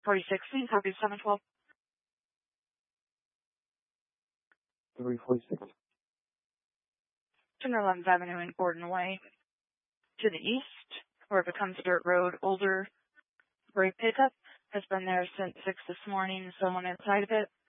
46, please. Copy 712. 346. To 11th Avenue and Gordon Way. To the east, where it becomes a dirt road, older gray pickup has been there since 6 this morning. Someone inside of it